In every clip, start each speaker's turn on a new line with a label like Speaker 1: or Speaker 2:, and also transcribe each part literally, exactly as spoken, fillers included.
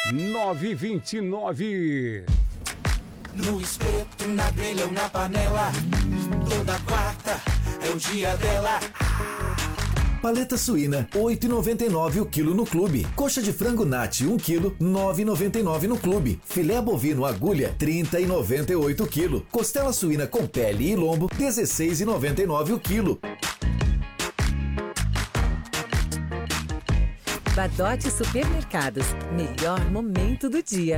Speaker 1: nove dois nove.
Speaker 2: No espeto, na grelha ou na panela, toda quarta é o dia dela.
Speaker 3: Paleta suína, oito e noventa e nove o quilo no clube. Coxa de frango nati, um quilo, nove e noventa e nove no clube. Filé bovino agulha, trinta e noventa e oito o quilo. Costela suína com pele e lombo, dezesseis e noventa e nove o quilo.
Speaker 4: Badote Supermercados, melhor momento do dia.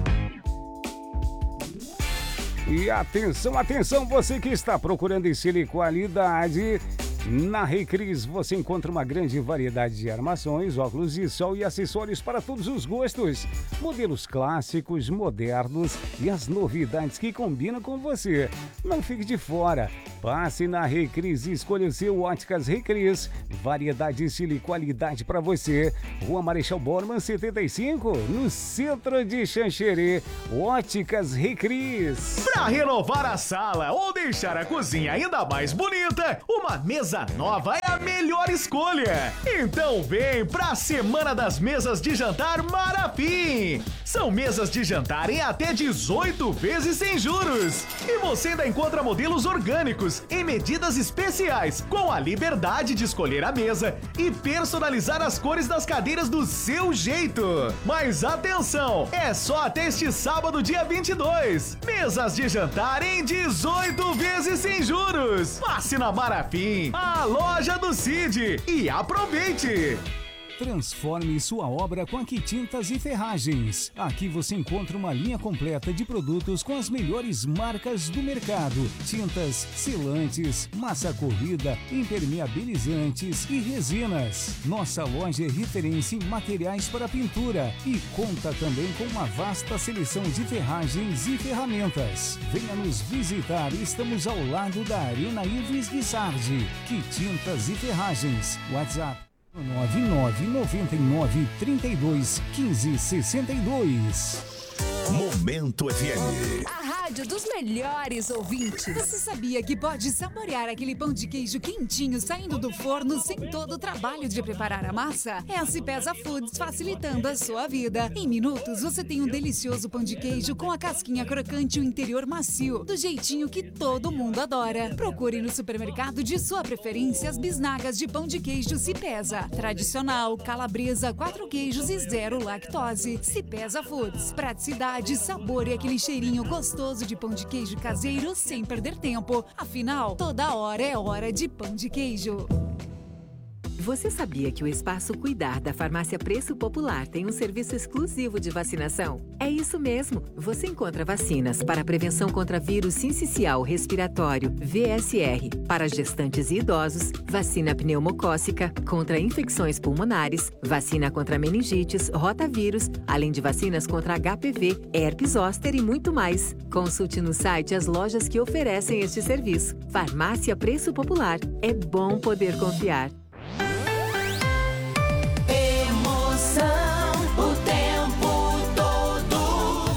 Speaker 1: E atenção, atenção, você que está procurando estilo e qualidade, na Recris você encontra uma grande variedade de armações, óculos de sol e acessórios para todos os gostos. Modelos clássicos, modernos e as novidades que combinam com você. Não fique de fora. Passe na Recris e escolha o seu Óticas Recris. Variedade, estilo e qualidade para você. Rua Marechal Bormann, setenta e cinco, no centro de Xanxerê. Óticas Recris.
Speaker 5: Para renovar a sala ou deixar a cozinha ainda mais bonita, uma mesa nova é a melhor escolha. Então vem para a Semana das Mesas de Jantar Marafim. São mesas de jantar em até dezoito vezes sem juros. E você ainda encontra modelos orgânicos em medidas especiais, com a liberdade de escolher a mesa e personalizar as cores das cadeiras do seu jeito. Mas atenção, é só até este sábado, dia vinte e dois. Mesas de jantar em dezoito vezes sem juros. Passe na Marafim, a loja do Cid, e aproveite!
Speaker 6: Transforme sua obra com a Quitintas e Ferragens. Aqui você encontra uma linha completa de produtos com as melhores marcas do mercado. Tintas, selantes, massa corrida, impermeabilizantes e resinas. Nossa loja é referência em materiais para pintura e conta também com uma vasta seleção de ferragens e ferramentas. Venha nos visitar, estamos ao lado da Arena Ives Guissardi. Quitintas e Ferragens. WhatsApp nove nove nove nove, trinta e dois, quinze, sessenta e dois.
Speaker 7: Momento F M.
Speaker 8: A rádio dos melhores ouvintes. Você sabia que pode saborear aquele pão de queijo quentinho saindo do forno sem todo o trabalho de preparar a massa? É a Cipesa Foods facilitando a sua vida. Em minutos você tem um delicioso pão de queijo com a casquinha crocante e o interior macio, do jeitinho que todo mundo adora. Procure no supermercado de sua preferência as bisnagas de pão de queijo Cipesa. Tradicional, calabresa, quatro queijos e zero lactose. Cipesa Foods. Praticidade, sabor e aquele cheirinho gostoso de pão de queijo caseiro sem perder tempo. Afinal, toda hora é hora de pão de queijo.
Speaker 4: Você sabia que o Espaço Cuidar da Farmácia Preço Popular tem um serviço exclusivo de vacinação? É isso mesmo! Você encontra vacinas para prevenção contra vírus sincicial respiratório, V S R, para gestantes e idosos, vacina pneumocócica, contra infecções pulmonares, vacina contra meningites, rotavírus, além de vacinas contra H P V, herpes zoster e muito mais. Consulte no site as lojas que oferecem este serviço. Farmácia Preço Popular. É bom poder confiar.
Speaker 2: O tempo todo.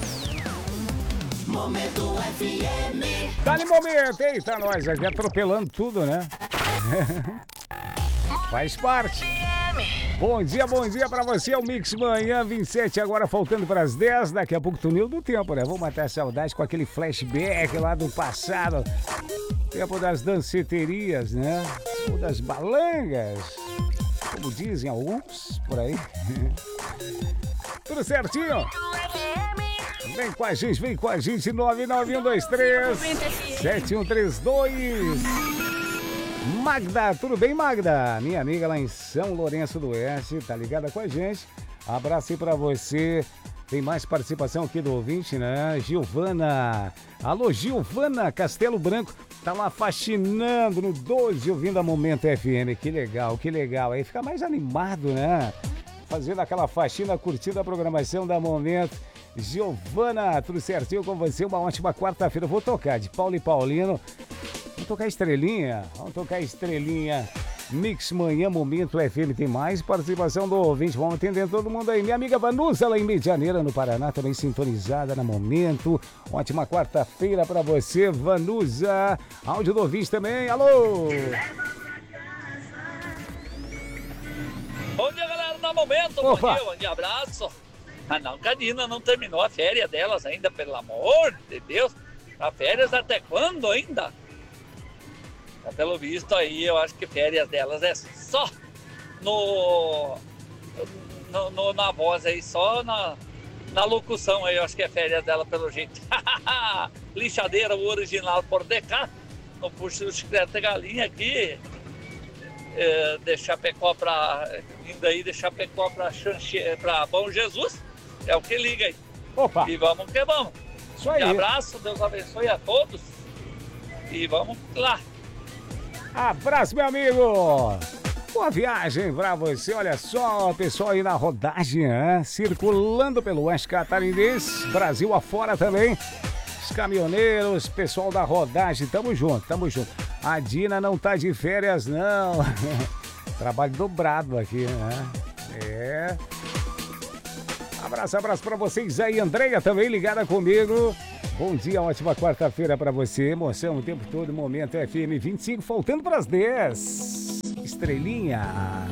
Speaker 2: Momento F M.
Speaker 1: Dá-lhe momento, eita, nós aqui atropelando tudo, né? Faz parte. Bom dia, bom dia pra você, é o Mix Manhã vinte e sete, agora faltando para as dez, daqui a pouco túnel do tempo, né? Vou matar a saudade com aquele flashback lá do passado, tempo das danceterias, né? Ou das balangas, como dizem alguns por aí. Tudo certinho? Vem com a gente, vem com a gente, nove nove um dois três, sete um três dois. Magda, tudo bem, Magda? Minha amiga lá em São Lourenço do Oeste, tá ligada com a gente. Abraço aí pra você. Tem mais participação aqui do ouvinte, né? Giovana. Alô, Giovana Castelo Branco. Tá lá faxinando no doze, ouvindo a Momento F M. Que legal, que legal. Aí fica mais animado, né? Fazendo aquela faxina, curtindo a programação da Momento. Giovana, tudo certinho com você? Uma ótima quarta-feira. Vou tocar de Paulo e Paulino. Vamos tocar estrelinha? Vamos tocar estrelinha. Mix Manhã, Momento F M. Tem mais participação do ouvinte. Vamos atendendo todo mundo aí. Minha amiga Vanusa, lá em Medianeira, no Paraná, também sintonizada na Momento. Ótima quarta-feira pra você, Vanusa. Áudio do ouvinte também. Alô!
Speaker 9: Bom dia, galera da Momento.
Speaker 1: Opa.
Speaker 9: Bom dia, bom dia, abraço. Ah, não, que a Dina não terminou a férias delas ainda, pelo amor de Deus. A férias até quando ainda? Pelo visto aí, eu acho que férias delas é só no, no, no na voz aí, só na, na locução aí, eu acho que é férias dela pelo jeito. Lixadeira, o original por D K, no puxo de chiclete galinha aqui, é, de Chapecó pra, indo aí de Chapecó pra, pra Bom Jesus, é o que liga aí.
Speaker 1: Opa!
Speaker 9: E vamos que vamos.
Speaker 1: Isso aí.
Speaker 9: Um abraço, Deus abençoe a todos e vamos lá.
Speaker 1: Abraço, meu amigo! Boa viagem pra você, olha só, o pessoal aí na rodagem, hein? Circulando pelo Oeste Catarinense, Brasil afora também. Os caminhoneiros, pessoal da rodagem, tamo junto, tamo junto. A Dina não tá de férias, não. Trabalho dobrado aqui, né? É. Abraço, abraço pra vocês aí, Andreia também ligada comigo. Bom dia, ótima quarta-feira pra você. Emoção o tempo todo, Momento F M vinte e cinco, faltando pras dez. Estrelinha.